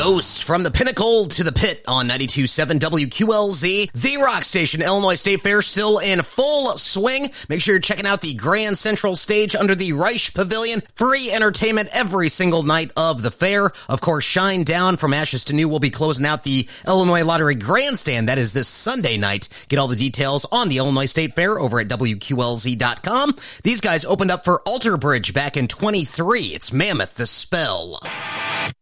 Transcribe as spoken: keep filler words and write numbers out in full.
Ghosts from the Pinnacle to the Pit on ninety-two point seven W Q L Z, the rock station. Illinois State Fair still in full swing. Make sure you're checking out the Grand Central Stage under the Reich Pavilion. Free entertainment every single night of the fair. Of course, Shine Down from Ashes to New will be closing out the Illinois Lottery Grandstand. That is this Sunday night. Get all the details on the Illinois State Fair over at W Q L Z dot com. These guys opened up for Alter Bridge back in twenty-three. It's Mammoth, The Spell.